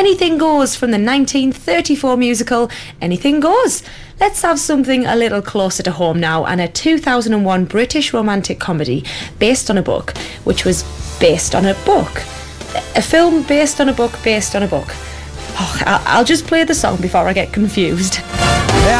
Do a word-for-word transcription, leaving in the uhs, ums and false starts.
Anything Goes from the nineteen thirty-four musical Anything Goes. Let's have something a little closer to home now, and a two thousand one British romantic comedy based on a book, which was based on a book. A film based on a book based on a book. Oh, I'll just play the song before I get confused.